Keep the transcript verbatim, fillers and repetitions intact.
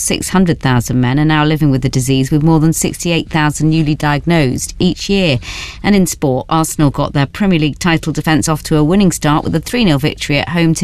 six hundred thousand men are now living with the disease, with more than sixty-eight thousand newly diagnosed each year. And in sport, Arsenal got their Premier League title defence off to a winning start with a three nil victory at home to